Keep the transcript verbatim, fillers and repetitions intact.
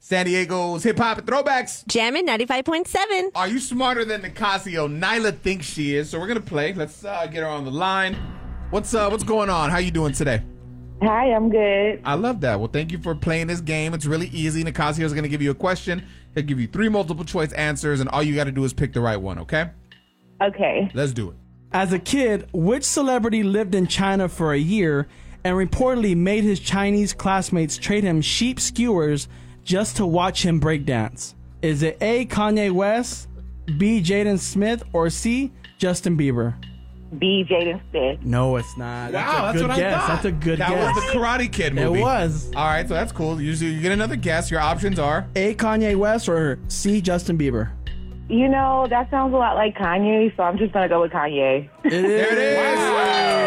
San Diego's hip hop and throwbacks. Jammin' ninety-five point seven. Are you smarter than Nicasio? Nyla thinks she is, so we're gonna play. Let's uh, get her on the line. What's uh, what's going on? How you doing today? Hi, I'm good. I love that. Well, thank you for playing this game. It's really easy. Nicasio is gonna give you a question. He'll give you three multiple choice answers, and all you got to do is pick the right one. Okay? Okay. Let's do it. As a kid, which celebrity lived in China for a year and reportedly made his Chinese classmates trade him sheep skewers just to watch him breakdance? Is it A, Kanye West, B, Jaden Smith, or C, Justin Bieber? B, Jaden Smith. No, it's not. That's Wow, a that's good what guess. I thought. That's a good that guess. was the Karate Kid movie. It was. All right, so that's cool. Usually you get another guess. Your options are A, Kanye West, or C, Justin Bieber? You know, that sounds a lot like Kanye, so I'm just going to go with Kanye. It is. There it is.